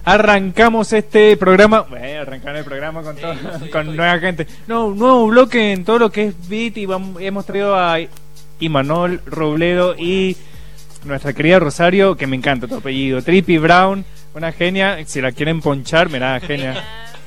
Arrancamos este programa. Arrancar el programa con con nueva gente. No, un nuevo bloque en todo lo que es beat. Y hemos traído a Imanol Robledo y nuestra querida Rosario, que me encanta tu apellido, Trippy Brown, una genia. Si la quieren ponchar, mirá, genia.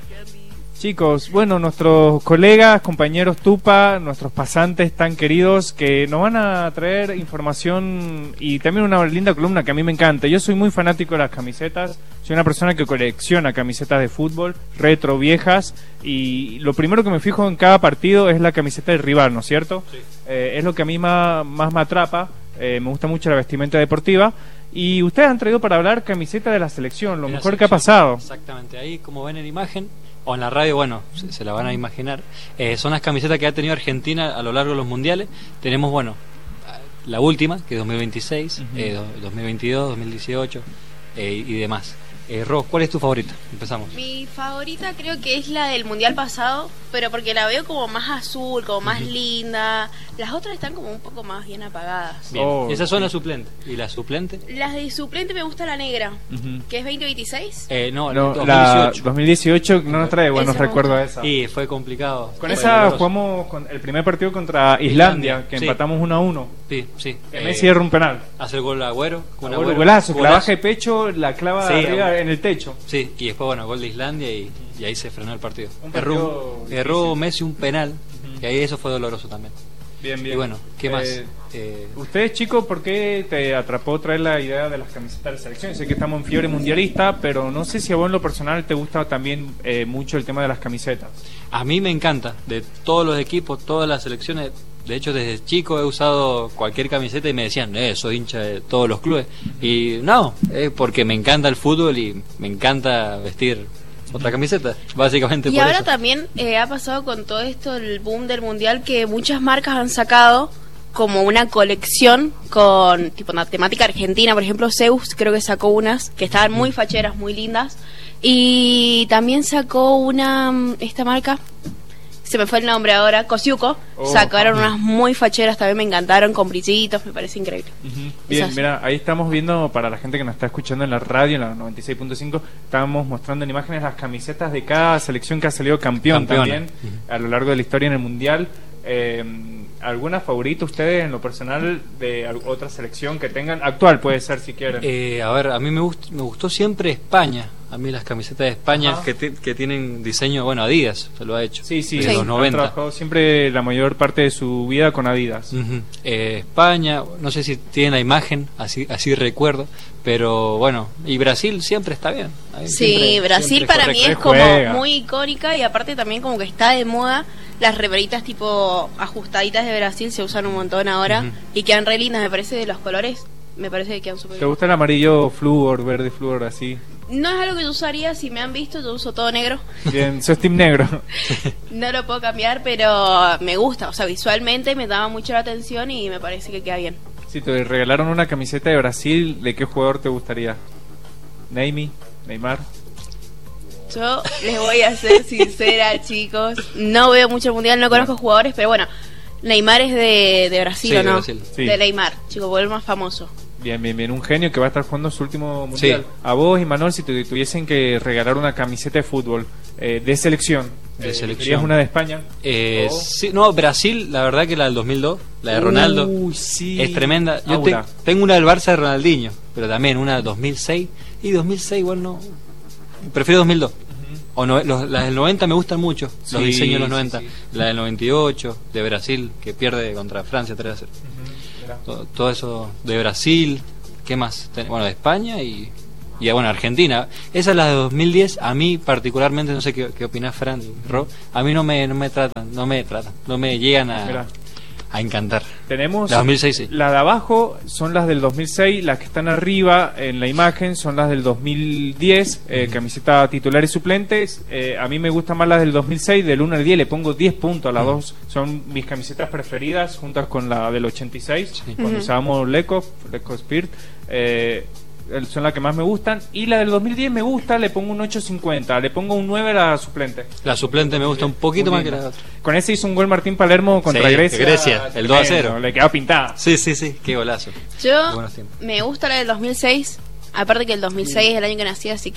Chicos, bueno, nuestros colegas, compañeros Tupa, nuestros pasantes tan queridos, que nos van a traer información y también una linda columna que a mí me encanta. Yo soy muy fanático de las camisetas, soy una persona que colecciona camisetas de fútbol, retro, viejas, y lo primero que me fijo en cada partido es la camiseta del rival, ¿no es cierto? Sí. Es lo que a mí más me atrapa, me gusta mucho la vestimenta deportiva. Y ustedes han traído para hablar camiseta de la selección, lo mejor que ha pasado. Exactamente, ahí como ven en imagen o en la radio, bueno, se la van a imaginar, son las camisetas que ha tenido Argentina a lo largo de los mundiales. Tenemos, bueno, la última, que es 2026, 2022, 2018 y demás. Ros, ¿cuál es tu favorita? Empezamos. Mi favorita creo que es la del mundial pasado, pero porque la veo como más azul, como más linda. Las otras están como un poco más bien apagadas. Bien. Esas son las suplentes. ¿Y las suplentes? Las de suplente me gusta la negra, que es 2026. No, la 2018 no nos trae buenos recuerdos a esa. Sí, fue complicado. Con esa jugamos el primer partido contra Islandia, que empatamos 1-1. Sí. Messi erra un penal. Hace el gol Agüero. Golazo, que la baja de pecho, la clava arriba en el techo. Sí, y después, bueno, gol de Islandia y ahí se frenó el partido. Erró Messi un penal, y ahí eso fue doloroso también. Bien. Y bueno, ¿qué más? Ustedes, chicos, ¿por qué te atrapó traer la idea de las camisetas de la selección? Sé que estamos en fiebre mundialista, pero no sé si a vos en lo personal te gusta también mucho el tema de las camisetas. A mí me encanta, de todos los equipos, todas las selecciones. De hecho, desde chico he usado cualquier camiseta y me decían, soy hincha de todos los clubes. Y no, porque me encanta el fútbol y me encanta vestir otra camiseta, básicamente. Y ahora también ha pasado con todo esto, el boom del mundial, que muchas marcas han sacado como una colección con tipo una temática argentina. Por ejemplo, Zeus creo que sacó unas que estaban muy facheras, muy lindas. Y también sacó esta marca, se me fue el nombre ahora, Cosiuco, sacaron unas muy facheras, también me encantaron, con brillitos, me parece increíble. Bien, mira, ahí estamos viendo, para la gente que nos está escuchando en la radio, en la 96.5, estamos mostrando en imágenes las camisetas de cada selección que ha salido campeona también a lo largo de la historia en el Mundial. ¿Alguna favorita ustedes en lo personal de otra selección que tengan? Actual puede ser, si quieren. A ver, a mí me gustó siempre España. A mí las camisetas de España que tienen diseño, bueno, Adidas se lo ha hecho. Sí. En los 90. Ha trabajado siempre la mayor parte de su vida con Adidas. España, no sé si tienen la imagen, así recuerdo, pero bueno, y Brasil siempre está bien. Sí, Brasil para mí es como muy icónica, y aparte también como que está de moda. Las remeritas tipo ajustaditas de Brasil se usan un montón ahora y quedan re lindas, me parece, de los colores. Me parece que quedan súper bien. ¿Te gusta el amarillo flúor, verde flúor, así? No es algo que yo usaría, si me han visto, yo uso todo negro. Bien, sos team negro. No lo puedo cambiar, pero me gusta, o sea, visualmente me llama mucho la atención y me parece que queda bien. Si te regalaron una camiseta de Brasil, ¿de qué jugador te gustaría? ¿Neymar? Yo les voy a ser sincera, chicos, no veo mucho el mundial, no conozco jugadores, pero bueno, Neymar es de Brasil, ¿o no? Brasil. Sí. De Neymar, chico, por el más famoso. Bien, un genio que va a estar jugando su último mundial. Sí. A vos, Imanol, si te tuviesen que regalar una camiseta de fútbol de selección, ¿querías una de España? Sí, no, Brasil, la verdad que la del 2002, la de Ronaldo, es tremenda. Yo tengo una del Barça de Ronaldinho, pero también una del 2006, y 2006 igual no, prefiero 2002. Las del 90 me gustan mucho, los diseños de los 90. La del 98 de Brasil, que pierde contra Francia 3-0. Todo eso de Brasil. ¿Qué más? Bueno, de España y bueno, Argentina. Esa es la de 2010. A mí particularmente, no sé qué opinás, Fran y Ro, a mí no me tratan, no me llegan a encantar. Tenemos la 2006, sí. La de abajo son las del 2006, las que están arriba en la imagen son las del 2010, camiseta titular y suplentes. A mí me gustan más las del 2006, del 1 al 10 le pongo 10 puntos a las dos, son mis camisetas preferidas juntas con la del 86, cuando usábamos Leco Spirit. Son las que más me gustan. Y la del 2010 me gusta, le pongo un 8.50, le pongo un 9 a la suplente. La suplente me gusta un poquito más que la otra. Con ese hizo un gol Martín Palermo contra Grecia, el 2-0. Le quedó pintada. Sí, qué golazo. Yo me gusta la del 2006, aparte que el 2006 es el año que nací, así que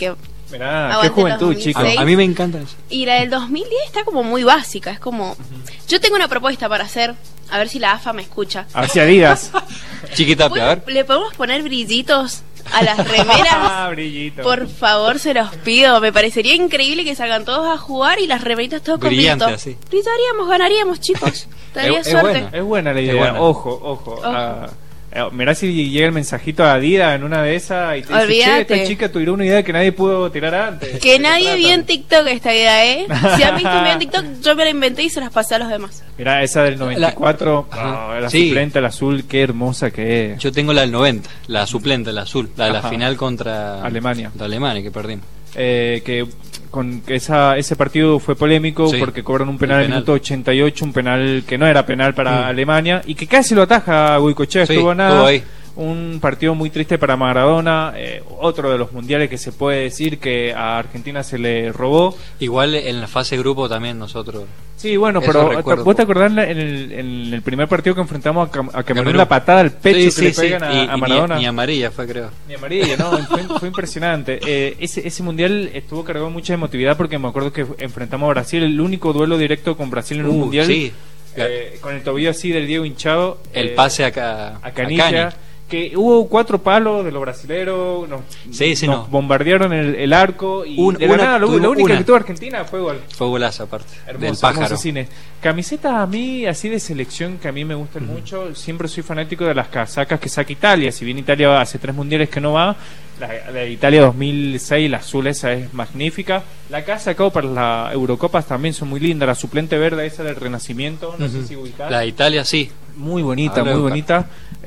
Mirá, qué juventud, chicos. A mí me encanta eso. Y la del 2010 está como muy básica, es como... Yo tengo una propuesta para hacer, a ver si la AFA me escucha. A ver si Adidas. Chiquita, a ver. ¿Le podemos poner brillitos a las remeras? Brillito. Por favor, se los pido. Me parecería increíble que salgan todos a jugar y las remeritas todos con brillante, brillito. así. Brillaríamos, ganaríamos, chicos. Daría suerte. Es buena la idea. Ojo. Mirá si llega el mensajito a Adidas en una de esas y te dice, che, esta chica tuvo una idea que nadie pudo tirar antes. Que nadie vio en TikTok esta idea, ¿eh? Si han visto un video en TikTok, yo me la inventé y se las pasé a los demás. Mirá, esa del 94, la suplente, la azul, qué hermosa que es. Yo tengo la del 90, la suplente, la azul, la de la final contra Alemania. Contra Alemania, que perdimos. Que con ese partido fue polémico porque cobran un penal al minuto 88, un penal que no era penal para Alemania y que casi lo ataja Goicoechea, estuvo nada. Ahí. Un partido muy triste para Maradona, otro de los mundiales que se puede decir que a Argentina se le robó. Igual en la fase grupo también nosotros. Sí, bueno, pero ¿vos te acordás en el primer partido que enfrentamos a Camerún la patada al pecho que le pegan a Maradona? Ni amarilla fue, creo. Ni amarilla, no, fue impresionante. Ese mundial estuvo cargado de mucha emotividad porque me acuerdo que enfrentamos a Brasil, el único duelo directo con Brasil en un mundial. Sí. Con el tobillo así del Diego hinchado. El pase a Canilla. Que hubo 4 palos de los brasileros, nos bombardearon el arco y de la nada, lo único que tuvo Argentina fue gol. Fue golazo aparte, hermoso, del pájaro. Camisetas a mí, así de selección, que a mí me gustan mucho, siempre soy fanático de las casacas que saca Italia, si bien Italia hace 3 mundiales que no va, la de Italia 2006, la azul esa es magnífica, la que ha sacado para las Eurocopas también son muy lindas, la suplente verde esa del Renacimiento, no sé si ubicás. La de Italia sí. Muy bonita, muy bonita.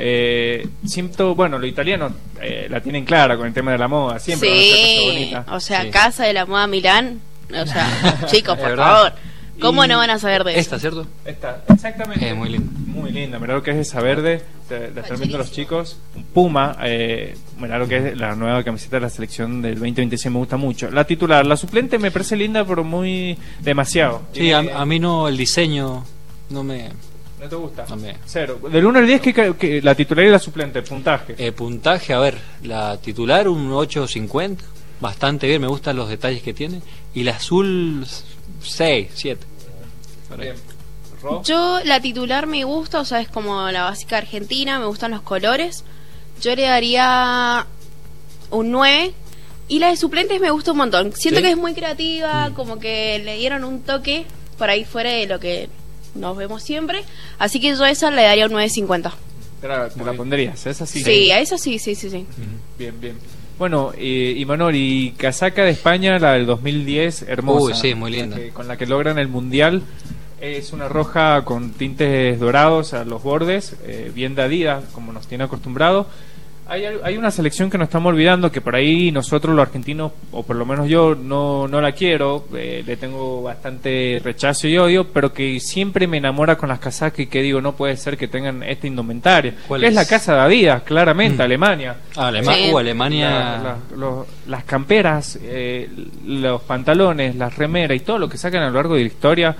Siento, bueno, los italianos la tienen clara con el tema de la moda, siempre van a ser cosas bonitas. O sea, Casa de la Moda Milán, o sea, chicos, por favor, ¿cómo no van a saber de eso? Esta, ¿cierto? Esta, exactamente. Muy linda. Muy linda, mirá lo que es esa verde, la están viendo los chicos. Puma, mirá lo que es la nueva camiseta de la selección del 2026, me gusta mucho. La titular, la suplente me parece linda, pero muy demasiado. Sí, a mí no, el diseño no me... ¿No te gusta? También. 0. Del 1 al 10, que la titular y la suplente, puntaje. Puntaje, a ver, la titular un 8.50, bastante bien, me gustan los detalles que tiene. Y la azul, 6, 7. Bien. Yo, la titular me gusta, o sea, es como la básica argentina, me gustan los colores. Yo le daría un 9. Y la de suplentes me gusta un montón. Siento que es muy creativa, como que le dieron un toque por ahí fuera de lo que nos vemos siempre, así que yo a esa le daría un 9.50. ¿Te la pondrías? ¿Es así? Sí, a esa sí. Bien. Bueno, y Manol, y casaca de España, la del 2010, hermosa. Uy, sí, muy linda. Con la que logran el mundial. Es una roja con tintes dorados a los bordes, bien de Adidas, como nos tiene acostumbrado. Hay una selección que nos estamos olvidando, que por ahí nosotros los argentinos, o por lo menos yo, no la quiero, le tengo bastante rechazo y odio, pero que siempre me enamora con las casacas y que digo, no puede ser que tengan esta indumentaria. ¿Cuál es la casa de Adidas, claramente, Alemania. Alemania. Las camperas, los pantalones, las remeras y todo lo que sacan a lo largo de la historia,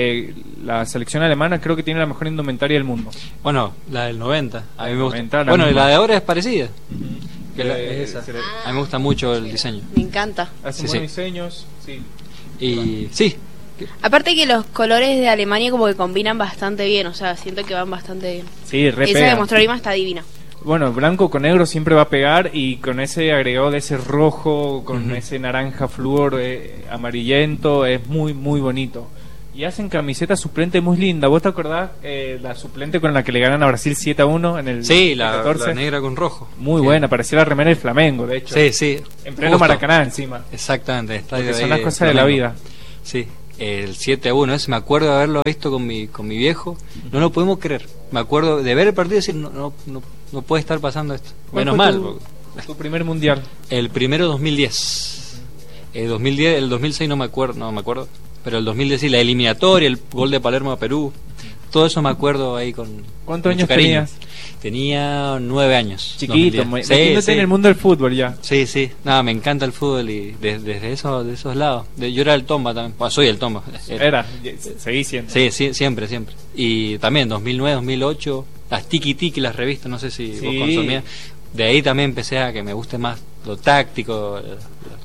la selección alemana creo que tiene la mejor indumentaria del mundo. Bueno, la del 90, a mí me gusta. 90, bueno, y la de ahora es parecida. Es esa. A mí me gusta mucho el diseño. Me encanta. Hacen buenos diseños, sí. Y sí. Aparte que los colores de Alemania como que combinan bastante bien, o sea, siento que van bastante bien. Sí, re esa de Mostrarima está divina. Bueno, blanco con negro siempre va a pegar, y con ese agregado de ese rojo, con ese naranja flúor amarillento, es muy, muy bonito. Y hacen camiseta suplente muy linda. ¿Vos te acordás la suplente con la que le ganan a Brasil 7-1 en el 14? La negra con rojo. Muy buena, parecía la remera del Flamengo, de hecho. Sí. En pleno Maracaná encima. Exactamente. Porque son las cosas de la vida. Sí, el 7-1, ese me acuerdo de haberlo visto con mi viejo. No lo podemos creer. Me acuerdo de ver el partido y decir, no puede estar pasando esto. Menos mal. ¿Tu primer mundial? El primero 2010. El 2006 no me acuerdo. Pero el 2010 sí, la eliminatoria, el gol de Palermo a Perú, todo eso me acuerdo ahí con... ¿Cuántos años tenías? Tenía 9 años. Chiquito, metiéndote en el mundo del fútbol ya. Sí, nada, me encanta el fútbol y desde esos lados. Yo era el Tomba también, soy el Tomba. Seguí siendo. Sí, siempre. Y también 2009, 2008, las Tiki, las revistas, no sé si vos consumías. De ahí también empecé a que me guste más lo táctico,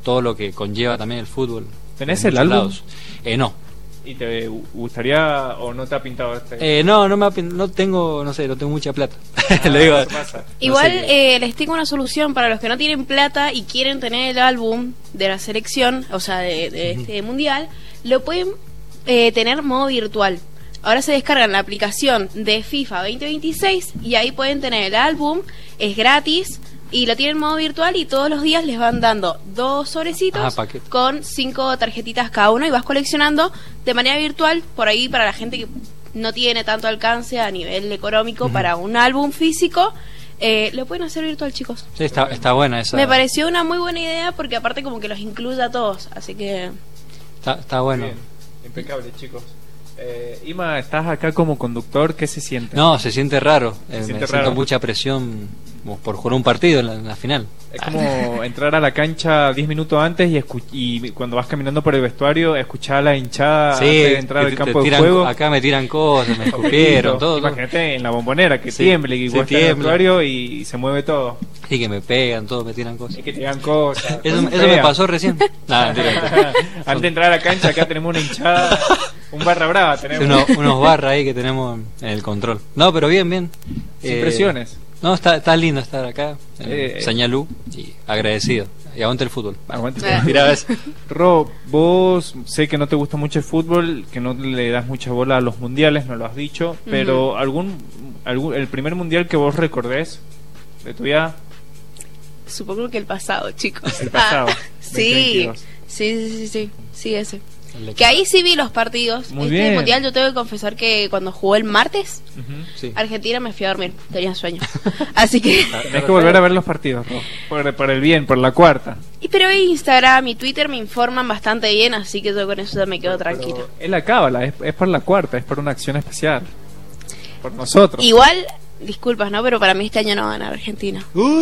todo lo que conlleva también el fútbol. ¿Tenés el álbum? No. ¿Y te gustaría o no te ha pintado este? No tengo mucha plata. Le digo, igual les tengo una solución para los que no tienen plata y quieren tener el álbum de la selección, o sea, de este mundial, lo pueden tener modo virtual. Ahora se descargan la aplicación de FIFA 2026 y ahí pueden tener el álbum, es gratis. Y lo tienen en modo virtual y todos los días les van dando 2 sobrecitos con 5 tarjetitas cada uno y vas coleccionando de manera virtual, por ahí para la gente que no tiene tanto alcance a nivel económico para un álbum físico, lo pueden hacer virtual, chicos. Sí, está buena esa. Me pareció una muy buena idea porque aparte como que los incluye a todos, así que... Está bueno. Bien, impecable, chicos. Ima, estás acá como conductor, ¿qué se siente? No, se siente raro. Siento mucha presión por jugar un partido en la final. Es como entrar a la cancha 10 minutos antes y cuando vas caminando por el vestuario escuchar a la hinchada antes de entrar al campo de juego. Acá me tiran cosas, me escupieron, todo. Imagínate en la Bombonera que tiemble y vos estás en el vestuario y se mueve todo. Y que me pegan, todo, me tiran cosas. Y que te digan cosas. Eso me pasó recién. Antes de entrar a la cancha acá tenemos una hinchada, un barra brava tenemos. Unos barras ahí que tenemos en el control. No, pero bien. Sin presiones. No, está lindo estar acá en Señalú y agradecido. Y aguante el fútbol. Ro, vos sé que no te gusta mucho el fútbol, que no le das mucha bola a los mundiales, no lo has dicho, pero el primer mundial que vos recordés de tu vida. Supongo que el pasado, chicos. El pasado. Sí, ese. Que ahí sí vi los partidos. Muy bien. Mundial yo tengo que confesar que cuando jugó el martes, Argentina me fui a dormir, tenía sueño. Así que... Tenés que volver a ver los partidos, ¿no? por el bien, por la cuarta. Pero Instagram y Twitter me informan bastante bien, así que yo con eso ya me quedo tranquila. Es la cábala, es por la cuarta, es por una acción especial. Por nosotros. Igual... Disculpas, ¿no? Pero para mí este año no va a ganar Argentina.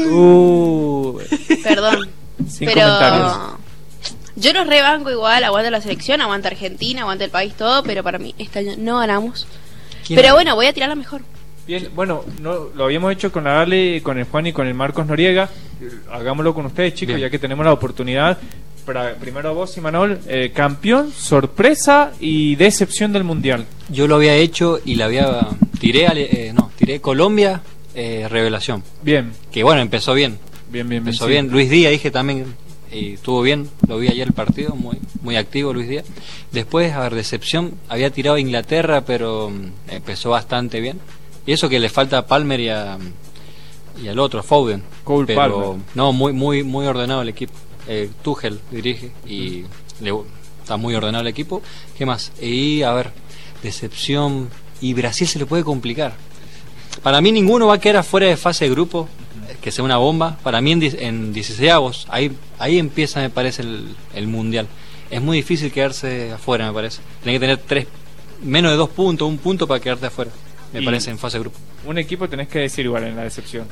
Perdón. Sin comentarios. Yo los rebanco igual, aguanta la selección, aguanta Argentina, aguanta el país, todo, pero para mí este año no ganamos. Pero bueno, voy a tirar la mejor. Bien, bueno, lo habíamos hecho con la Ale, con el Juan y con el Marcos Noriega. Hagámoslo con ustedes, chicos, ya que tenemos la oportunidad. Primero vos, Imanol, campeón, sorpresa y decepción del mundial. Yo lo había hecho y tiré Colombia, revelación. Bien. Que bueno, empezó bien. Empezó bien. Luis Díaz dije también, y estuvo bien, lo vi ayer el partido, muy activo Luis Díaz. Después, decepción, había tirado a Inglaterra, pero empezó bastante bien. Y eso que le falta a Palmer y al otro, Foden. Palmer. No, muy ordenado el equipo. Tuchel dirige y está muy ordenado el equipo. ¿Qué más? Y decepción. Y Brasil se le puede complicar. Para mí ninguno va a quedar afuera de fase de grupo, que sea una bomba. Para mí en 16avos, ahí empieza, me parece, el mundial. Es muy difícil quedarse afuera, me parece. Tiene que tener menos de 2 puntos, 1 punto para quedarte afuera, me parece, en fase de grupo. Un equipo tenés que decir igual en la decepción.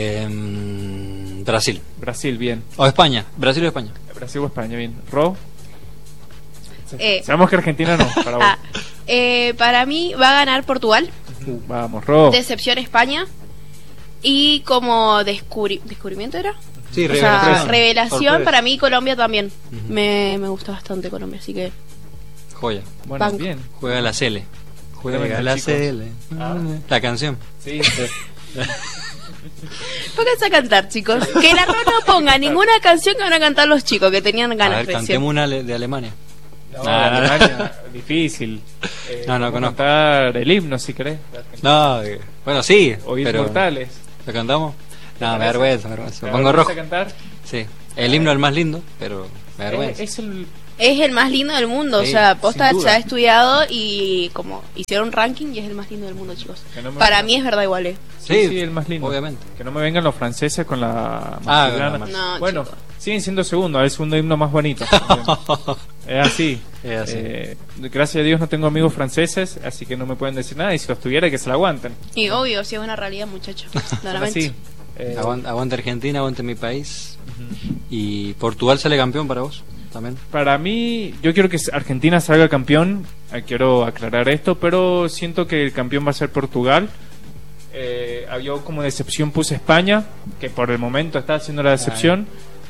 Brasil, bien. O España, Brasil o España. Brasil o España, bien. ¿Ro? Sabemos que Argentina no, para vos. Para mí va a ganar Portugal. Vamos, Ro. Decepción España. Y como descubrimiento era. Sí, revelación para mí Colombia también. Me gusta bastante Colombia, así que... Joya. Bueno, Banco. bien. Juega la Cele. Juega la Cele. La canción. Sí. Pónganse a cantar, chicos. Que la no ponga ninguna canción que van a cantar los chicos que tenían ganas. Cantemos una de Alemania. No, Alemania, difícil. No conozco. Cantar el himno si querés. No, bueno, sí. O Inmortales. ¿Lo cantamos? No, me da vergüenza. Me pongo rojo. A cantar? Sí. El himno es el más lindo, pero me da vergüenza. Es el más lindo del mundo, sí, o sea, posta se ha estudiado y como hicieron un ranking y es el más lindo del mundo, chicos. Para mí es verdad igual, Sí, el más lindo. Obviamente. Que no me vengan los franceses con la no, bueno, chicos. Siguen siendo segundo, el segundo himno más bonito. Es así. Gracias a Dios no tengo amigos franceses, así que no me pueden decir nada, y si los tuviera que se la aguanten. Y obvio, si es una realidad, muchachos. Así. Aguante Argentina, aguante mi país. Y Portugal sale campeón para vos también. Para mí, yo quiero que Argentina salga campeón, quiero aclarar esto, pero siento que el campeón va a ser Portugal. Yo como decepción puse España, que por el momento está haciendo la decepción,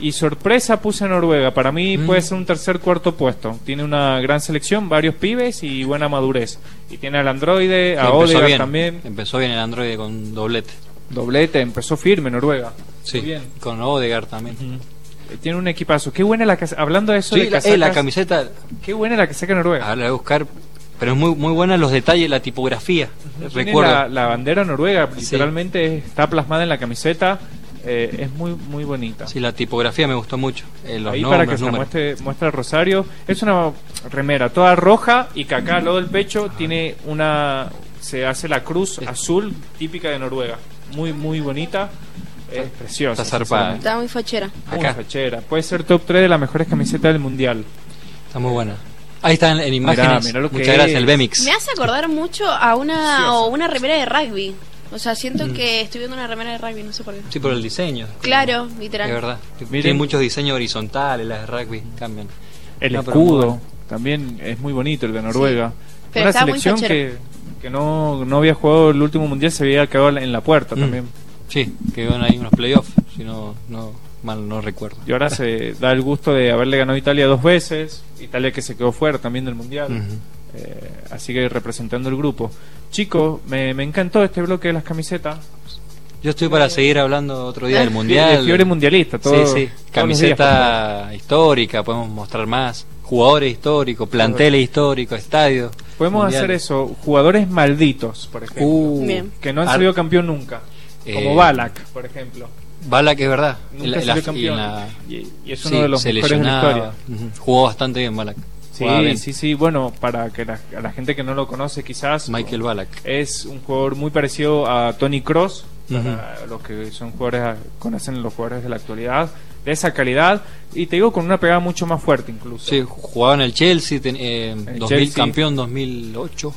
Y sorpresa puse a Noruega. Para mí puede ser un tercer, cuarto puesto. Tiene una gran selección, varios pibes y buena madurez. Y tiene al androide, a Odegaard también. Empezó bien el androide con doblete. Doblete, empezó firme Noruega. Sí, muy bien. Con Odegaard también. Tiene un equipazo. Qué buena hablando de eso, sí, de casacas, la camiseta. Qué buena la que saca Noruega. Ahora la voy a buscar. Pero es muy muy buena los detalles, la tipografía. Recuerdo. La bandera noruega literalmente está plasmada en la camiseta. Es muy muy bonita. Sí, la tipografía me gustó mucho. Los ahí para que se muestre el rosario. Es una remera toda roja y que acá al lado del pecho tiene se hace la cruz azul típica de Noruega. Muy muy bonita. Es preciosa. Está zarpada. Está muy fachera. Muy fachera. Puede ser top 3 de las mejores camisetas del mundial. Está muy buena. Ahí están en imágenes. Mirá muchas gracias, el Bemix. Me hace acordar mucho a una remera de rugby. O sea, siento que estoy viendo una remera de rugby, no sé por qué. Sí, por el diseño. Claro, literal. Es verdad. Tiene muchos diseños horizontales, las de rugby cambian. El escudo también es muy bonito, el de Noruega. Sí. Pero una selección que no había jugado el último mundial, se había quedado en la puerta también. Sí, quedó ahí unos playoffs, si no mal no recuerdo. Y ahora se da el gusto de haberle ganado a Italia 2 veces. Italia que se quedó fuera también del mundial. Así que representando el grupo. Chicos, me encantó este bloque de las camisetas. Yo estoy para seguir hablando otro día del mundial. El fiebre mundialista, todo. Sí. Camiseta histórica, podemos mostrar más. Jugadores históricos, planteles históricos, estadios. Podemos hacer eso. Jugadores malditos, por ejemplo. Que no han salido campeón nunca. Como Ballack, por ejemplo. Ballack, es verdad. Nunca salió campeón. Y es uno de los mejores de la historia. Jugó bastante bien Ballack. Sí. Bueno, para que a la gente que no lo conoce, quizás. Michael Ballack. Es un jugador muy parecido a Toni Kroos. Para los que son jugadores, conocen los jugadores de la actualidad. De esa calidad. Y te digo, con una pegada mucho más fuerte, incluso. Sí, jugaba en el Chelsea. Campeón 2008.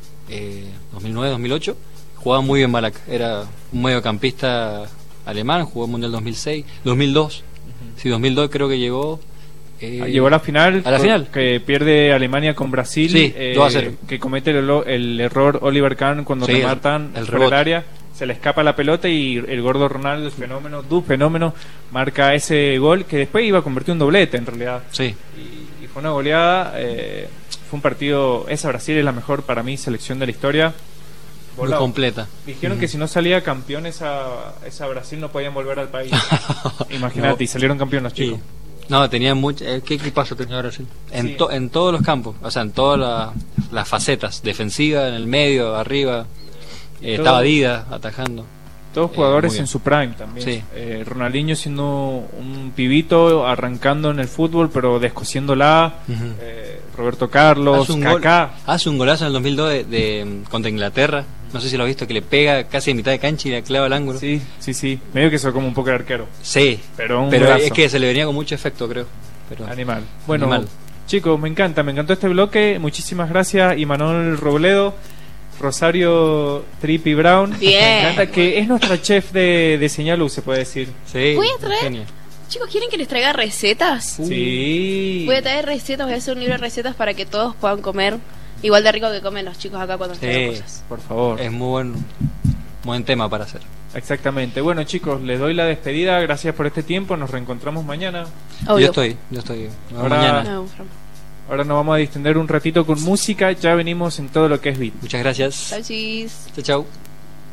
2009, 2008. Jugaba muy bien Ballack. Era un mediocampista alemán, jugó el Mundial 2006, 2002. Sí, 2002 creo que llegó. Llegó a la final. A la final. Que pierde Alemania con Brasil. Sí, 2-0. Que comete el error Oliver Kahn cuando rematan el área. Se le escapa la pelota y el gordo Ronaldo, fenómeno, marca ese gol que después iba a convertir un doblete en realidad. Sí. Y fue una goleada. Fue un partido. Esa Brasil es la mejor para mí selección de la historia. Muy completa. Dijeron que si no salía campeón esa Brasil no podían volver al país. Imagínate, y salieron campeones los chicos. No, tenían mucho. ¿Qué equipazo tenía Brasil? En todos los campos, o sea, en todas las facetas, defensiva, en el medio, arriba. Estaba Dida atajando. Todos jugadores en su prime también. Sí. Ronaldinho siendo un pibito, arrancando en el fútbol, pero descosiéndola. Roberto Carlos, Kaká. Hace un golazo en el 2002 contra Inglaterra. No sé si lo has visto, que le pega casi a mitad de cancha y le clava al ángulo. Sí. Medio que se como un poco el arquero. Sí, pero es que se le venía con mucho efecto, creo. Animal. Bueno, chicos, me encantó este bloque. Muchísimas gracias, Imanol Robledo. Rosario Trippy Brown. Bien. Me encanta, que es nuestra chef de Señaluz, se puede decir. Sí. ¿Voy a traer? Chicos, ¿quieren que les traiga recetas? Sí. Voy a traer recetas, voy a hacer un libro de recetas para que todos puedan comer igual de rico que comen los chicos acá cuando traigan cosas. Por favor. Es muy buen tema para hacer. Exactamente. Bueno, chicos, les doy la despedida. Gracias por este tiempo. Nos reencontramos mañana. Yo estoy. Mañana. Ahora nos vamos a distender un ratito con música. Ya venimos en todo lo que es beat. Muchas gracias. Chau, chis. Chau.